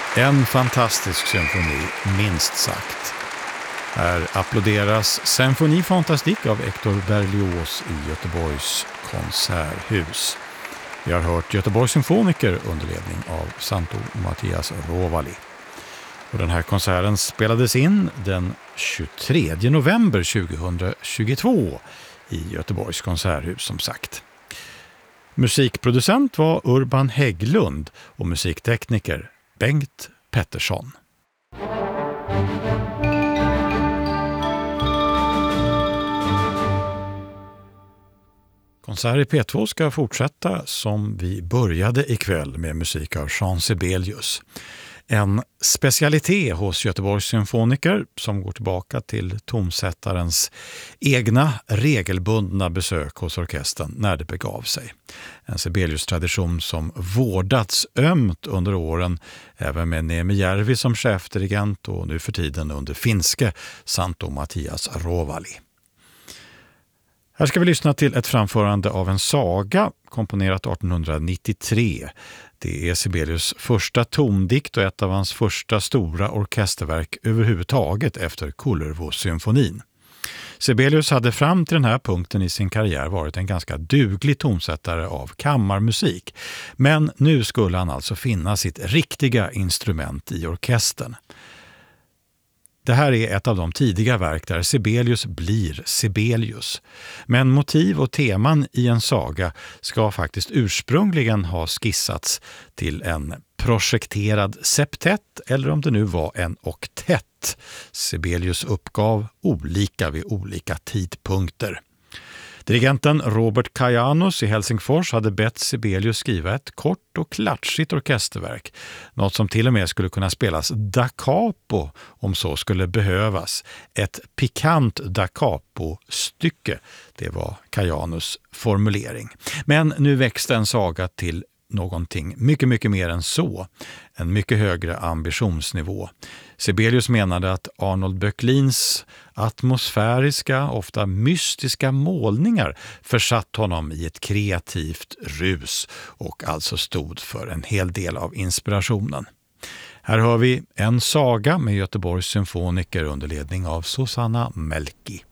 En fantastisk symfoni, minst sagt. Här applåderas Symphonie Fantastique av Hector Berlioz i Göteborgs konserthus. Vi har hört Göteborgs symfoniker under ledning av Santo Mattias Rovali. Och den här konserten spelades in den 23 november 2022 i Göteborgs konserthus som sagt. Musikproducent var Urban Hägglund och musiktekniker Bengt Pettersson. Konsert i P2 ska fortsätta som vi började ikväll med musik av Jean Sibelius. En specialitet hos Göteborgs symfoniker som går tillbaka till tonsättarens egna regelbundna besök hos orkestern när det begav sig. En Sibelius-tradition som vårdats ömt under åren, även med Neeme Järvi som chefdirigent och nu för tiden under finske Santo Mattias Rovali. Här ska vi lyssna till ett framförande av en saga komponerat 1893. Det är Sibelius första tondikt och ett av hans första stora orkesterverk överhuvudtaget efter Kullervo-symfonin. Sibelius hade fram till den här punkten i sin karriär varit en ganska duglig tonsättare av kammarmusik. Men nu skulle han alltså finna sitt riktiga instrument i orkestern. Det här är ett av de tidiga verk där Sibelius blir Sibelius. Men motiv och teman i en saga ska faktiskt ursprungligen ha skissats till en projekterad septett eller om det nu var en oktett. Sibelius uppgav olika vid olika tidpunkter. Dirigenten Robert Kajanus i Helsingfors hade bett Sibelius skriva ett kort och klatschigt orkesterverk. Något som till och med skulle kunna spelas da capo om så skulle behövas. Ett pikant da capo-stycke, det var Kajanus formulering. Men nu växte en saga till någonting mycket, mycket mer än så. En mycket högre ambitionsnivå. Sibelius menade att Arnold Böcklins atmosfäriska, ofta mystiska målningar försatt honom i ett kreativt rus och alltså stod för en hel del av inspirationen. Här hör vi en saga med Göteborgs symfoniker under ledning av Susanna Melki.